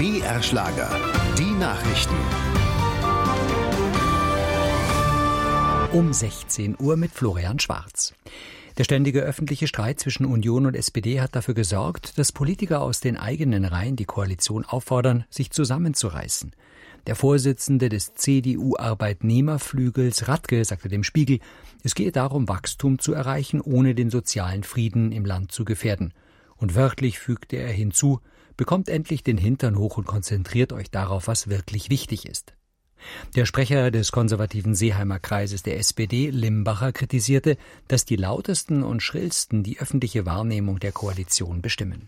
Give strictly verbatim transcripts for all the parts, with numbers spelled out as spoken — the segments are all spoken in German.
B R Schlager, die Nachrichten. Um sechzehn Uhr mit Florian Schwarz. Der ständige öffentliche Streit zwischen Union und S P D hat dafür gesorgt, dass Politiker aus den eigenen Reihen die Koalition auffordern, sich zusammenzureißen. Der Vorsitzende des C D U-Arbeitnehmerflügels Radke sagte dem Spiegel, es gehe darum, Wachstum zu erreichen, ohne den sozialen Frieden im Land zu gefährden. Und wörtlich fügte er hinzu, bekommt endlich den Hintern hoch und konzentriert euch darauf, was wirklich wichtig ist. Der Sprecher des konservativen Seeheimer Kreises der S P D, Limbacher, kritisierte, dass die lautesten und schrillsten die öffentliche Wahrnehmung der Koalition bestimmen.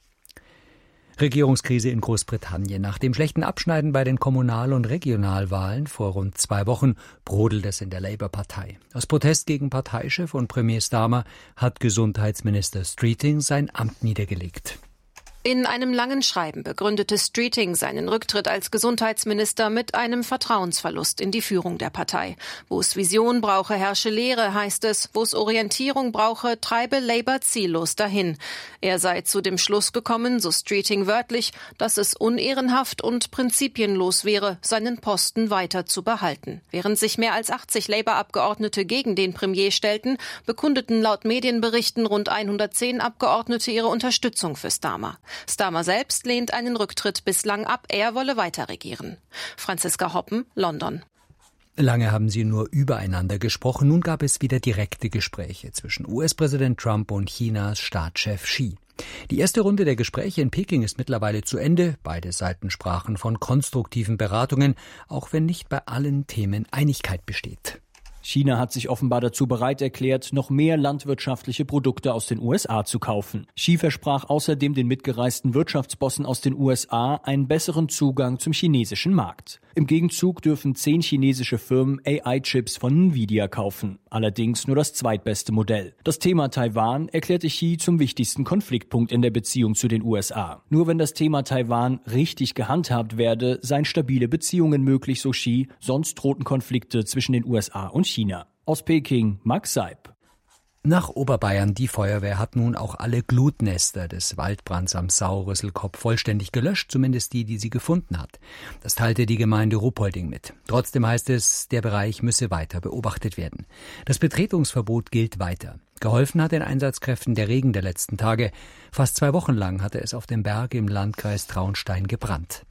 Regierungskrise in Großbritannien. Nach dem schlechten Abschneiden bei den Kommunal- und Regionalwahlen vor rund zwei Wochen brodelt es in der Labour-Partei. Aus Protest gegen Parteichef und Premier Starmer hat Gesundheitsminister Streeting sein Amt niedergelegt. In einem langen Schreiben begründete Streeting seinen Rücktritt als Gesundheitsminister mit einem Vertrauensverlust in die Führung der Partei. Wo es Vision brauche, herrsche Leere, heißt es. Wo es Orientierung brauche, treibe Labour ziellos dahin. Er sei zu dem Schluss gekommen, so Streeting wörtlich, dass es unehrenhaft und prinzipienlos wäre, seinen Posten weiter zu behalten. Während sich mehr als achtzig Labour-Abgeordnete gegen den Premier stellten, bekundeten laut Medienberichten rund hundertzehn Abgeordnete ihre Unterstützung für Starmer. Starmer selbst lehnt einen Rücktritt bislang ab, er wolle weiter regieren. Franziska Hoppen, London. Lange haben sie nur übereinander gesprochen, nun gab es wieder direkte Gespräche zwischen U S-Präsident Trump und Chinas Staatschef Xi. Die erste Runde der Gespräche in Peking ist mittlerweile zu Ende. Beide Seiten sprachen von konstruktiven Beratungen, auch wenn nicht bei allen Themen Einigkeit besteht. China hat sich offenbar dazu bereit erklärt, noch mehr landwirtschaftliche Produkte aus den U S A zu kaufen. Xi versprach außerdem den mitgereisten Wirtschaftsbossen aus den U S A einen besseren Zugang zum chinesischen Markt. Im Gegenzug dürfen zehn chinesische Firmen A I-Chips von Nvidia kaufen. Allerdings nur das zweitbeste Modell. Das Thema Taiwan erklärte Xi zum wichtigsten Konfliktpunkt in der Beziehung zu den U S A. Nur wenn das Thema Taiwan richtig gehandhabt werde, seien stabile Beziehungen möglich, so Xi, sonst drohten Konflikte zwischen den U S A und China. Aus Peking, Max Seib. Nach Oberbayern, die Feuerwehr hat nun auch alle Glutnester des Waldbrands am Sauerrüsselkopf vollständig gelöscht, zumindest die, die sie gefunden hat. Das teilte die Gemeinde Ruppolding mit. Trotzdem heißt es, der Bereich müsse weiter beobachtet werden. Das Betretungsverbot gilt weiter. Geholfen hat den Einsatzkräften der Regen der letzten Tage. Fast zwei Wochen lang hatte es auf dem Berg im Landkreis Traunstein gebrannt.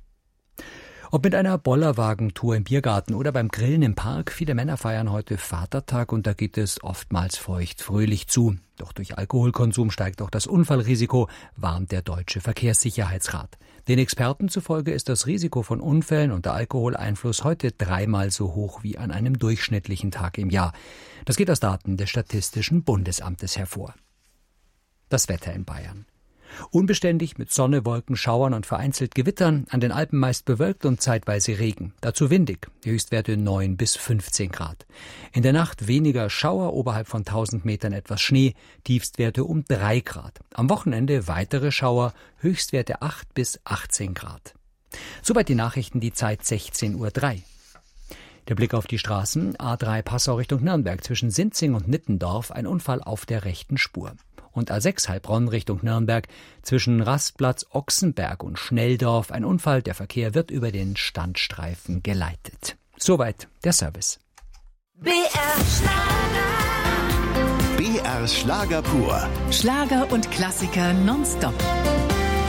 Ob mit einer Bollerwagentour im Biergarten oder beim Grillen im Park, viele Männer feiern heute Vatertag und da geht es oftmals feucht fröhlich zu. Doch durch Alkoholkonsum steigt auch das Unfallrisiko, warnt der Deutsche Verkehrssicherheitsrat. Den Experten zufolge ist das Risiko von Unfällen unter Alkoholeinfluss heute dreimal so hoch wie an einem durchschnittlichen Tag im Jahr. Das geht aus Daten des Statistischen Bundesamtes hervor. Das Wetter in Bayern. Unbeständig mit Sonne, Wolken, Schauern und vereinzelt Gewittern, an den Alpen meist bewölkt und zeitweise Regen. Dazu windig, die Höchstwerte neun bis fünfzehn Grad. In der Nacht weniger Schauer, oberhalb von tausend Metern etwas Schnee, Tiefstwerte um drei Grad. Am Wochenende weitere Schauer, Höchstwerte acht bis achtzehn Grad. Soweit die Nachrichten, die Zeit sechzehn Uhr drei. Der Blick auf die Straßen, A drei Passau Richtung Nürnberg, zwischen Sinzing und Nittendorf, ein Unfall auf der rechten Spur. Und A sechs Heilbronn Richtung Nürnberg, zwischen Rastplatz Ochsenberg und Schnelldorf, ein Unfall, der Verkehr wird über den Standstreifen geleitet. Soweit der Service. B R Schlager. B R Schlager pur. Schlager und Klassiker nonstop.